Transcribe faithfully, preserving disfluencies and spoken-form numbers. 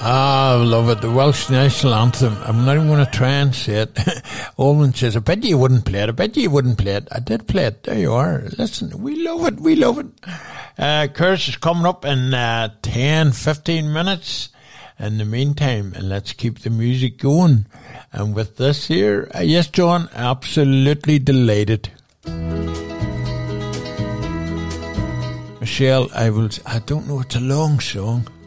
Ah, I love it. The Welsh National Anthem. I'm not even going to try and say it. Olman says, I bet you wouldn't play it. I bet you wouldn't play it. I did play it. There you are. Listen, we love it. We love it. Uh, Curse is coming up in uh, ten, fifteen minutes. In the meantime, and let's keep the music going. And with this here, uh, yes, John, absolutely delighted. Michelle, I will. I don't know. It's a long song.